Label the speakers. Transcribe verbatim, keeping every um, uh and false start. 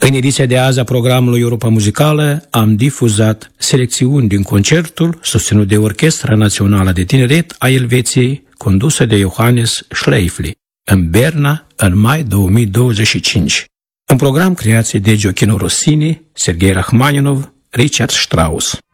Speaker 1: În ediția de azi a programului Europa Muzicală am difuzat selecțiuni din concertul susținut de Orchestra Națională de Tineret a Elveției, condusă de Johannes Schleifli, în Berna, în mai două mii douăzeci și cinci. Un program creație de Gioachino Rossini, Sergei Rachmaninov, Richard Strauss.